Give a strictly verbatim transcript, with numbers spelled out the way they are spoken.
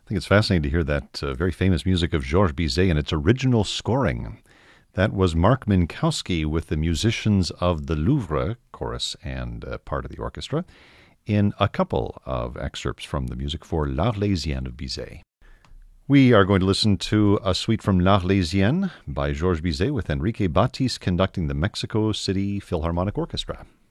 I think it's fascinating to hear that uh, very famous music of Georges Bizet and its original scoring. That was Mark Minkowski with the musicians of the Louvre, chorus and uh, part of the orchestra, in a couple of excerpts from the music for L'Arlésienne of Bizet. We are going to listen to a suite from L'Arlésienne by Georges Bizet with Enrique Batis conducting the Mexico City Philharmonic Orchestra.